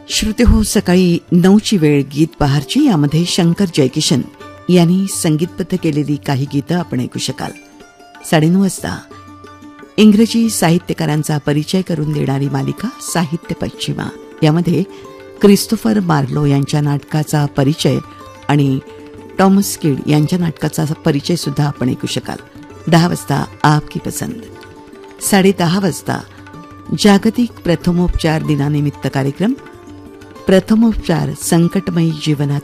श्रोते हो, सकाळी 9ची वेळ गीत बहारची. यामध्ये शंकर जयकिशन यांनी संगीतबद्ध केलेली काही गीतं आपण ऐकू शकाल. 9:30 वाजता इंग्रजी साहित्यकारांचा परिचय करून देणारी मालिका साहित्य पश्चिमा. यामध्ये क्रिस्तोफर मार्लो यांच्या नाटकाचा परिचय आणि टॉमस किड यांच्या नाटकाचा परिचय सुद्धा आपण ऐकू शकाल. 10 वाजता आपकी पसंद. 10:30 वाजता जागतिक प्रथमोपचार दिनानिमित्त कार्यक्रम. प्रथमोपचार संकटमयी जीवनात